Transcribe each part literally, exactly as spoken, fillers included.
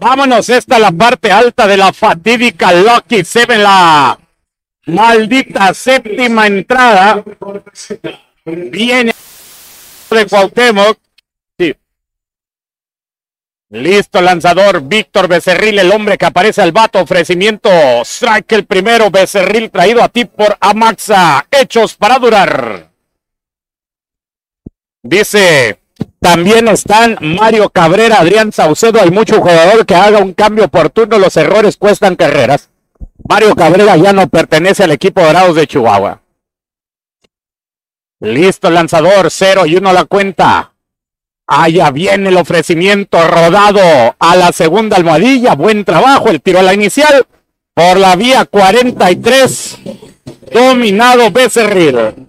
Vámonos, esta es la parte alta de la fatídica Lucky Seven, la maldita séptima entrada. Viene de Cuauhtémoc. Sí. Listo, lanzador Víctor Becerril, el hombre que aparece al bato. Ofrecimiento, strike el primero. Becerril traído a ti por Amaxa. Hechos para durar. Dice, también están Mario Cabrera, Adrián Saucedo. Hay mucho jugador que haga un cambio oportuno. Los errores cuestan carreras. Mario Cabrera ya no pertenece al equipo Dorados de Chihuahua. Listo, lanzador, cero y uno la cuenta. Allá viene el ofrecimiento rodado a la segunda almohadilla. Buen trabajo, el tiro a la inicial. Por la vía cuarenta y tres. Dominado Becerril.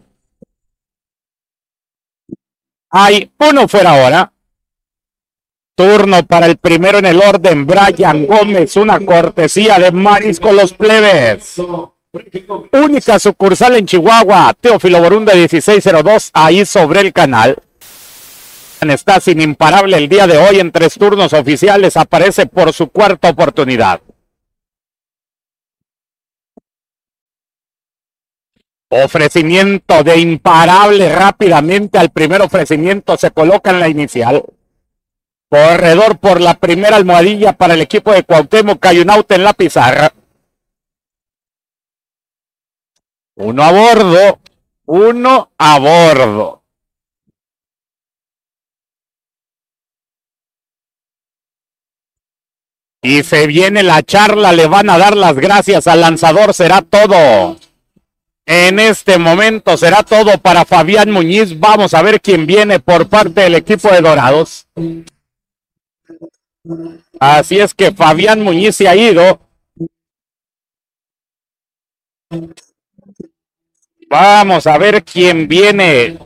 Hay uno fuera ahora. Turno para el primero en el orden. Brian Gómez, una cortesía de Marisco Los Plebes. Única sucursal en Chihuahua. Teófilo Borunda dieciséis cero dos. Ahí sobre el canal. Está sin imparable el día de hoy en tres turnos oficiales. Aparece por su cuarta oportunidad. Ofrecimiento de imparable rápidamente al primer ofrecimiento. Se coloca en la inicial. Corredor por la primera almohadilla para el equipo de Cuauhtémoc. Hay un out en la pizarra. Uno a bordo. Uno a bordo. Y se viene la charla. Le van a dar las gracias al lanzador. Será todo. En este momento será todo para Fabián Muñiz. Vamos a ver quién viene por parte del equipo de Dorados. Así es que Fabián Muñiz se ha ido. Vamos a ver quién viene.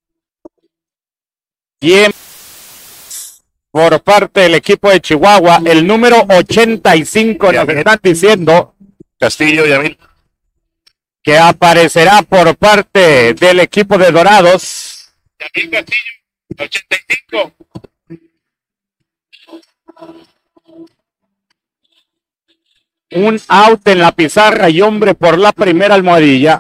¿Quién por parte del equipo de Chihuahua? El número ochenta y cinco, nos están diciendo. Castillo, Yamil. Que aparecerá por parte del equipo de Dorados. Yamil Castillo, ochenta y cinco. Un out en la pizarra y hombre por la primera almohadilla.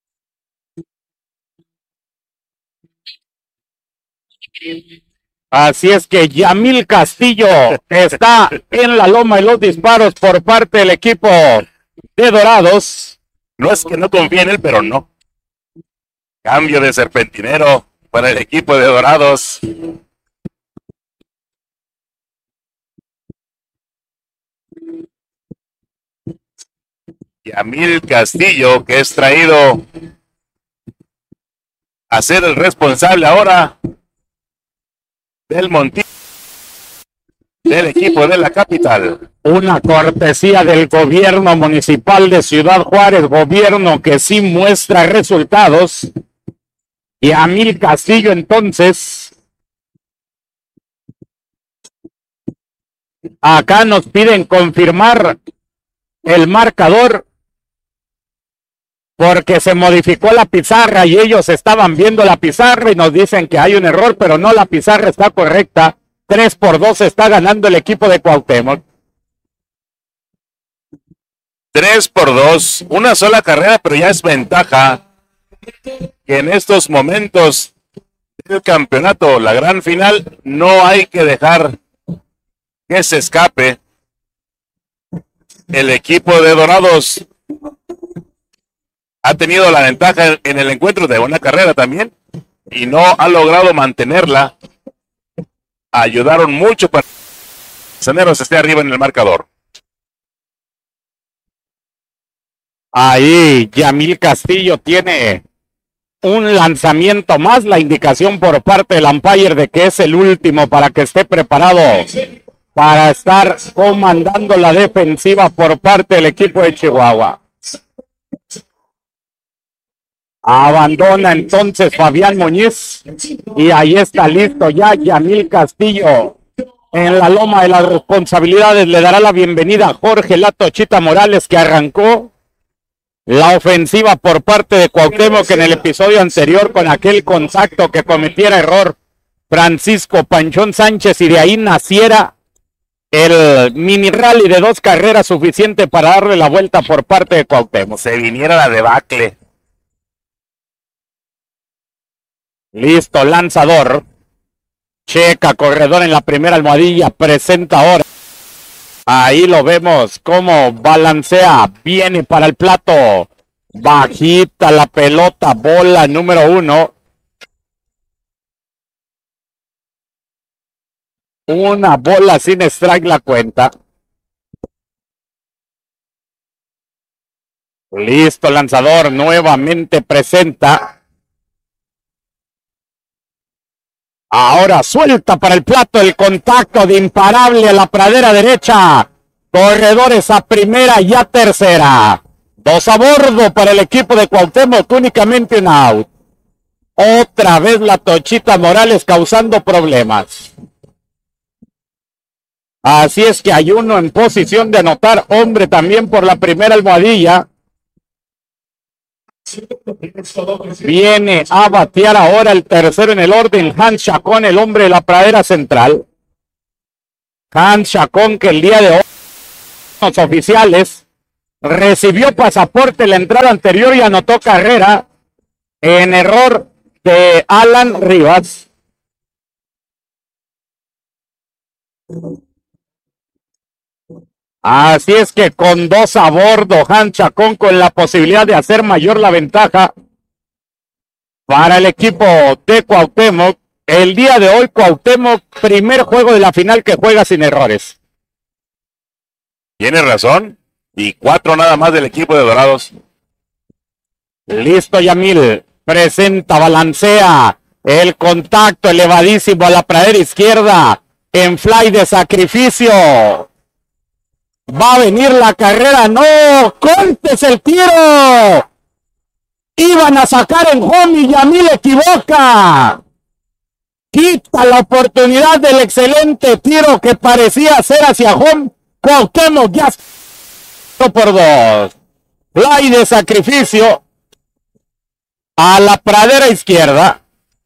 Así es que Yamil Castillo está en la loma de los disparos por parte del equipo de Dorados. No es que no confíe en él, pero no. Cambio de serpentinero para el equipo de Dorados. Yamil Castillo, que es traído a ser el responsable ahora del Montillo, del equipo de la capital. Una cortesía del gobierno municipal de Ciudad Juárez, gobierno que sí muestra resultados. Yamil Castillo, entonces, acá nos piden confirmar el marcador porque se modificó la pizarra y ellos estaban viendo la pizarra y nos dicen que hay un error, pero no, la pizarra está correcta. tres por dos está ganando el equipo de Cuauhtémoc. tres por dos, una sola carrera, pero ya es ventaja que en estos momentos del campeonato, la gran final, no hay que dejar que se escape. El equipo de Dorados ha tenido la ventaja en el encuentro de una carrera también y no ha logrado mantenerla. Ayudaron mucho para que Saneros esté arriba en el marcador. Ahí Yamil Castillo tiene un lanzamiento más, la indicación por parte del umpire de que es el último para que esté preparado para estar comandando la defensiva por parte del equipo de Chihuahua. Abandona entonces Fabián Muñiz y ahí está listo ya Yamil Castillo en la loma de las responsabilidades. Le dará la bienvenida a Jorge La Tochita Morales, que arrancó la ofensiva por parte de Cuauhtémoc en el episodio anterior con aquel contacto que cometiera error Francisco Panchón Sánchez y de ahí naciera el mini rally de dos carreras suficiente para darle la vuelta por parte de Cuauhtémoc. Se viniera la debacle. Listo, lanzador. Checa, corredor en la primera almohadilla. Presenta ahora. Ahí lo vemos cómo balancea. Viene para el plato. Bajita la pelota. Bola número uno. Una bola sin strike la cuenta. Listo, lanzador. Nuevamente presenta. Ahora suelta para el plato el contacto de imparable a la pradera derecha. Corredores a primera y a tercera. Dos a bordo para el equipo de Cuauhtémoc, únicamente un out. Otra vez la Tochita Morales causando problemas. Así es que hay uno en posición de anotar, hombre también por la primera almohadilla. Viene a batear ahora el tercero en el orden, Hans Chacón, el hombre de la pradera central. Hans Chacón, que el día de hoy los oficiales recibió pasaporte la entrada anterior y anotó carrera en error de Alan Rivas. Así es que con dos a bordo, Hans Chacón con la posibilidad de hacer mayor la ventaja para el equipo de Cuauhtémoc. El día de hoy Cuauhtémoc, primer juego de la final que juega sin errores. Tiene razón. Y cuatro nada más del equipo de Dorados. Listo, Yamil. Presenta, balancea. El contacto elevadísimo a la pradera izquierda. En fly de sacrificio. Va a venir la carrera. ¡No! ¡Cortes el tiro! Iban a sacar en home y Yamil equivoca. Quita la oportunidad del excelente tiro que parecía ser hacia home. Cuauhtémoc ya por dos. Fly de sacrificio a la pradera izquierda.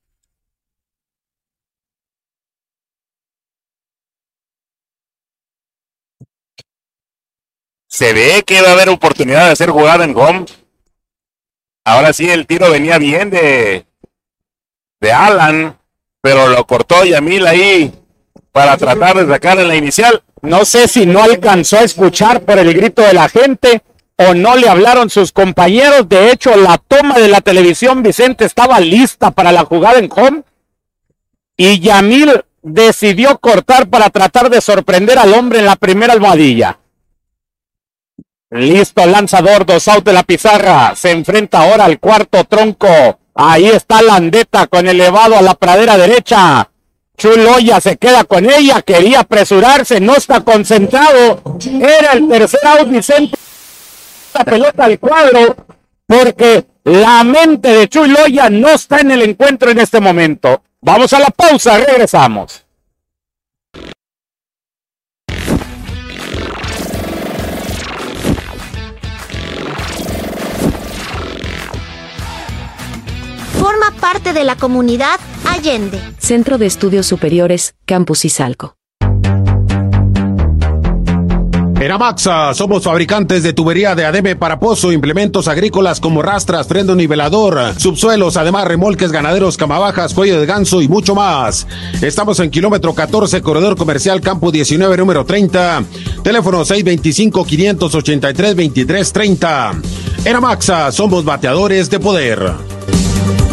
Se ve que va a haber oportunidad de hacer jugada en home. Ahora sí, el tiro venía bien de, de Alan, pero lo cortó Yamil ahí para tratar de sacar en la inicial. No sé si no alcanzó a escuchar por el grito de la gente o no le hablaron sus compañeros. De hecho, la toma de la televisión, Vicente, estaba lista para la jugada en home y Yamil decidió cortar para tratar de sorprender al hombre en la primera almohadilla. Listo, lanzador, dos out de la pizarra. Se enfrenta ahora al cuarto tronco. Ahí está Landeta con elevado a la pradera derecha. Chuloya se queda con ella, quería apresurarse, no está concentrado. Era el tercer out, Vicente. La pelota al cuadro, porque la mente de Chuloya no está en el encuentro en este momento. Vamos a la pausa, regresamos. Forma parte de la comunidad Allende. Centro de Estudios Superiores, Campus Izalco. En Amaxa somos fabricantes de tubería de adebe para pozo, implementos agrícolas como rastras, freno nivelador, subsuelos, además remolques ganaderos, camabajas, cuello de ganso y mucho más. Estamos en kilómetro catorce, corredor comercial Campo diecinueve, número treinta. Teléfono seis veinticinco, quinientos ochenta y tres, veintitrés treinta. En Amaxa somos bateadores de poder.